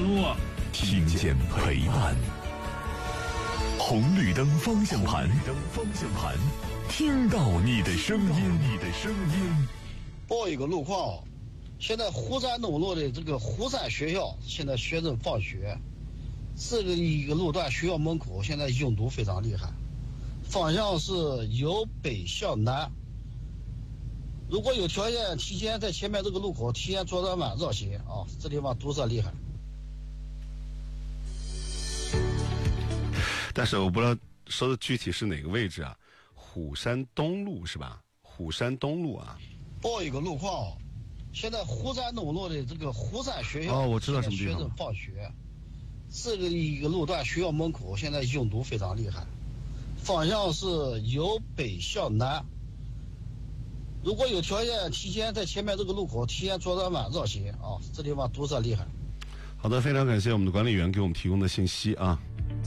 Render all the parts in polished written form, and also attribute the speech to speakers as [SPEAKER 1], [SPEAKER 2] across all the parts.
[SPEAKER 1] 路，
[SPEAKER 2] 听见陪伴。红绿灯方向盘，听到你的声音。
[SPEAKER 3] 报一个路况，现在湖山东路的这个湖山学校，现在学生放学，这个一个路段学校门口现在拥堵非常厉害，方向是由北向南。如果有条件，提前在前面这个路口提前左转弯绕行啊，这地方堵塞厉害。
[SPEAKER 1] 但是我不知道说的具体是哪个位置啊？虎山东路是吧？虎山东路啊。
[SPEAKER 3] 报一个路况，现在湖山东路的这个湖山学校，
[SPEAKER 1] 我知道什么地方。
[SPEAKER 3] 学生放学，这个一个路段学校门口现在拥堵非常厉害，方向是由北向南。如果有条件，提前在前面这个路口提前左转弯绕行啊，这地方堵塞厉害。
[SPEAKER 1] 好的，非常感谢我们的管理员给我们提供的信息啊。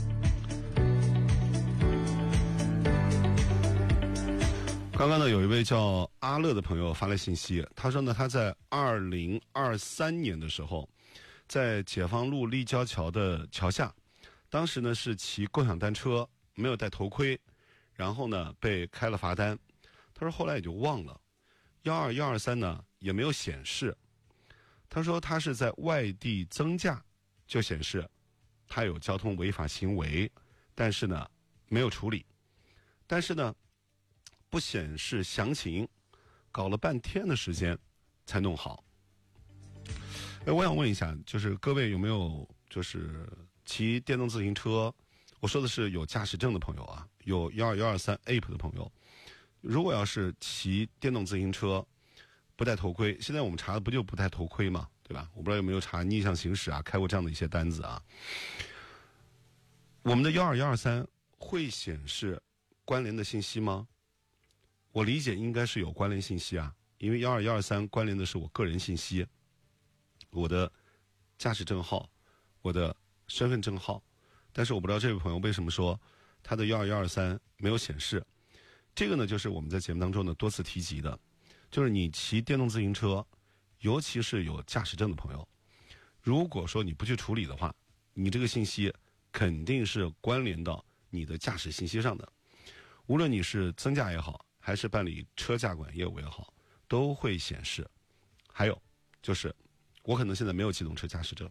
[SPEAKER 1] 刚刚呢，有一位叫阿乐的朋友发来信息，他说呢，他在2023年的时候，在解放路立交桥的桥下，当时呢是骑共享单车，没有戴头盔，然后呢被开了罚单。他说后来也就忘了，12123呢也没有显示。他说他是在外地增驾就显示他有交通违法行为，但是呢没有处理，但是呢不显示详情，搞了半天的时间才弄好。我想问一下，就是各位有没有就是骑电动自行车，我说的是有驾驶证的朋友啊，有12123 App 的朋友，如果要是骑电动自行车不戴头盔，现在我们查的不就不戴头盔嘛，对吧？我不知道有没有查逆向行驶啊，开过这样的一些单子啊。我们的12123会显示关联的信息吗？我理解应该是有关联信息啊，因为12123关联的是我个人信息，我的驾驶证号，我的身份证号，但是我不知道这位朋友为什么说他的12123没有显示。这个呢，就是我们在节目当中呢多次提及的，就是你骑电动自行车，尤其是有驾驶证的朋友，如果说你不去处理的话，你这个信息肯定是关联到你的驾驶信息上的，无论你是增驾也好，还是办理车驾管业务也好，都会显示。还有就是我可能现在没有机动车驾驶证，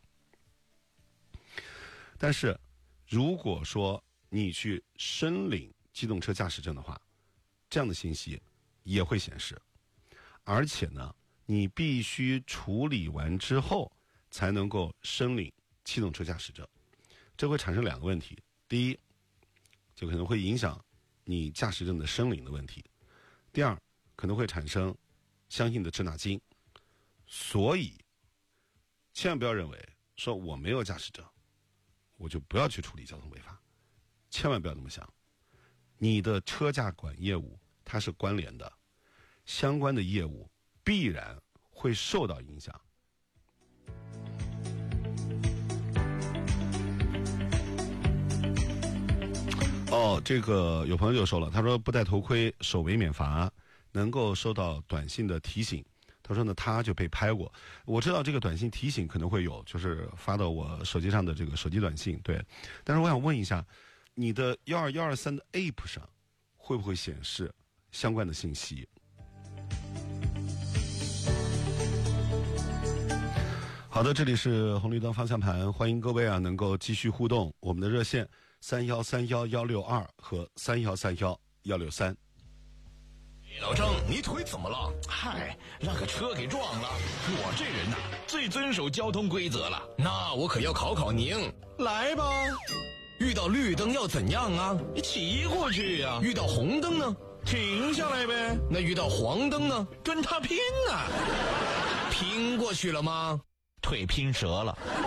[SPEAKER 1] 但是如果说你去申领机动车驾驶证的话，这样的信息也会显示，而且呢你必须处理完之后才能够申领机动车驾驶证。这会产生两个问题，第一就可能会影响你驾驶证的申领的问题，第二可能会产生相应的滞纳金。所以千万不要认为说我没有驾驶证我就不要去处理交通违法，千万不要这么想。你的车驾管业务它是关联的，相关的业务必然会受到影响。这个有朋友就说了，他说不戴头盔首违免罚，能够收到短信的提醒。他说呢，他就被拍过。我知道这个短信提醒可能会有，就是发到我手机上的这个手机短信，对。但是我想问一下，你的12123的 App 上会不会显示相关的信息？好的，这里是红绿灯方向盘，欢迎各位啊能够继续互动。我们的热线3131-162和3131-163。
[SPEAKER 2] 老郑，你腿怎么了？嗨，让个车给撞了。我这人呐，最遵守交通规则了。那我可要考考您，来吧。遇到绿灯要怎样啊？你骑过去呀。遇到红灯呢？停下来呗。那遇到黄灯呢？跟他拼啊。拼过去了吗？腿拼折了。